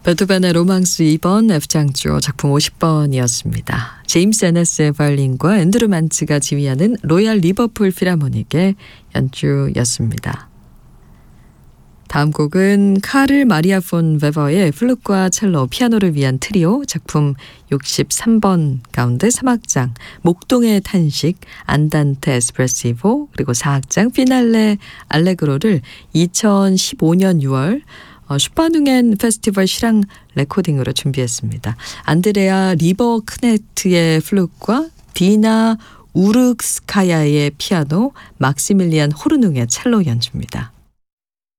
베토벤의 로망스 2번 F장조 작품 50번이었습니다. 제임스 에너스의 바이올린과 앤드루 만츠가 지휘하는 로얄 리버풀 필하모닉의 연주였습니다. 다음 곡은 카를 마리아 폰 베버의 플룻과 첼로, 피아노를 위한 트리오 작품 63번 가운데 3악장 목동의 탄식, 안단테 에스프레시보 그리고 4악장 피날레 알레그로를 2015년 6월 슈파능엔 페스티벌 실황 레코딩으로 준비했습니다. 안드레아 리버크네트의 플룻과 디나 우르크스카야의 피아노, 막시밀리안 호르능의 첼로 연주입니다.